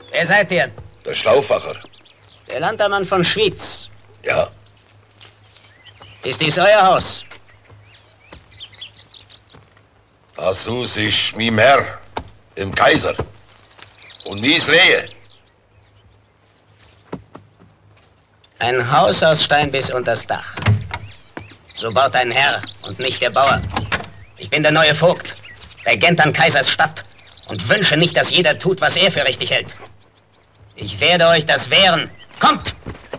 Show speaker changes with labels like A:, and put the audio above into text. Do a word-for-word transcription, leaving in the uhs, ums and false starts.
A: Wer seid ihr?
B: Der Stauffacher.
A: Der Landammann von Schwyz.
B: Ja.
A: Ist dies euer Haus?
B: Das Haus ist mein Herr, im Kaiser. Und mies Lehe.
A: Ein Haus aus Stein bis unters Dach. So baut ein Herr und nicht der Bauer. Ich bin der neue Vogt, Regent an Kaisers Stadt und wünsche nicht, dass jeder tut, was er für richtig hält. Ich werde euch das wehren. Kommt!